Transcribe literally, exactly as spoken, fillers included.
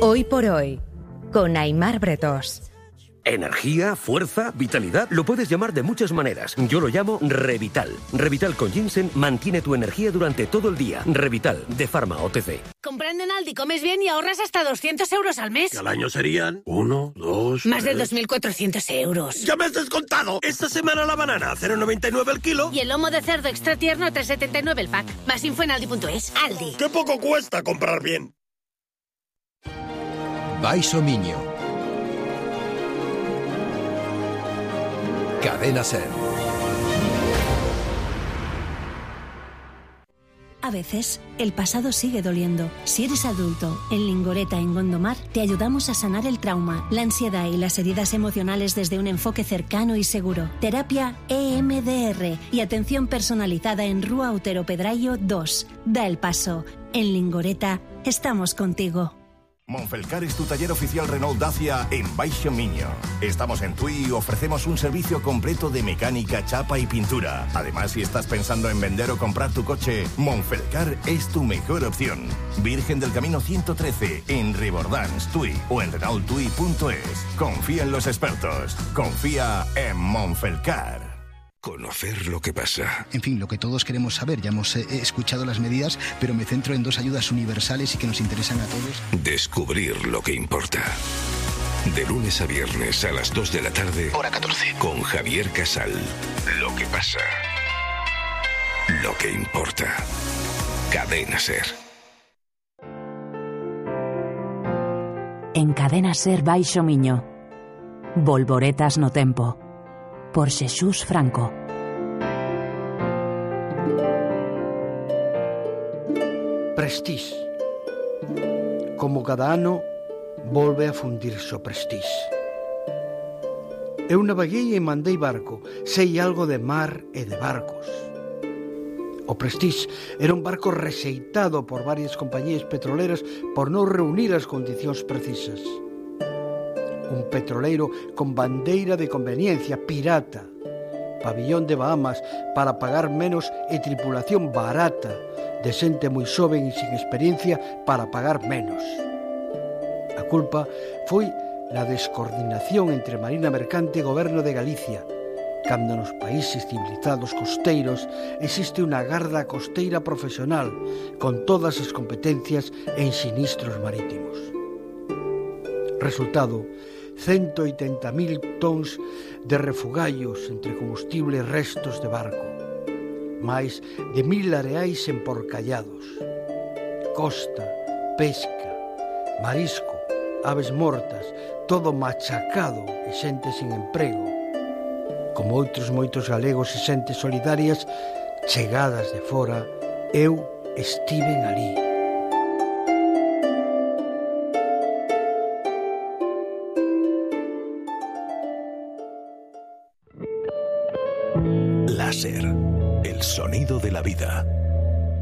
Hoy por hoy, con Aimar Bretós. Energía, fuerza, vitalidad, lo puedes llamar de muchas maneras. Yo lo llamo Revital. Revital con ginseng mantiene tu energía durante todo el día. Revital, de Pharma O T C. Comprando en Aldi comes bien y ahorras hasta doscientos euros al mes. Que al año serían uno, dos... Más tres... de dos mil cuatrocientos euros. ¡Ya me has descontado! Esta semana la banana a cero coma noventa y nueve el kilo. Y el lomo de cerdo extra tierno a tres coma setenta y nueve el pack. Más info en aldi punto es. Aldi. ¡Qué poco cuesta comprar bien! Baixo Miño. Cadena Ser. A veces, el pasado sigue doliendo. Si eres adulto, en Lingoreta, en Gondomar, te ayudamos a sanar el trauma, la ansiedad y las heridas emocionales desde un enfoque cercano y seguro. Terapia E M D R y atención personalizada en Rúa Otero Pedrayo dos. Da el paso. En Lingoreta, estamos contigo. Monfelcar es tu taller oficial Renault Dacia en Baixo Miño. Estamos en Tui y ofrecemos un servicio completo de mecánica, chapa y pintura. Además, si estás pensando en vender o comprar tu coche, Monfelcar es tu mejor opción. Virgen del Camino ciento trece, en Ribordans, Tui o en Renault Tui punto es. Confía en los expertos. Confía en Monfelcar. Conocer lo que pasa. En fin, lo que todos queremos saber. Ya hemos eh, escuchado las medidas, pero me centro en dos ayudas universales y que nos interesan a todos. Descubrir lo que importa. De lunes a viernes a las dos de la tarde. Hora catorce. Con Javier Casal. Lo que pasa. Lo que importa. Cadena Ser. En Cadena Ser Baixo Miño. Volvoretas no tempo. Por Xesús Franco. Prestige. Como cada ano, volve a fundirse o Prestige. Eu naveguei e mandei barco, sei algo de mar e de barcos. O Prestige era un barco rexeitado por varias compañías petroleras por non reunir as condicións precisas. Un petroleiro con bandeira de conveniencia pirata, pabillón de Bahamas para pagar menos e tripulación barata, de xente moi xoven e sin experiencia para pagar menos. A culpa foi na descoordinación entre Marina Mercante e Goberno de Galicia, cando nos países civilizados costeiros existe unha garda costeira profesional con todas as competencias en sinistros marítimos. Resultado, ciento oitenta mil tons de refugallos entre combustible e restos de barco, máis de mil areais emporcallados, costa, pesca, marisco, aves mortas, todo machacado e xente sin emprego. Como outros moitos galegos e xentes solidarias chegadas de fora, eu estiven ali. Láser, el sonido de la vida.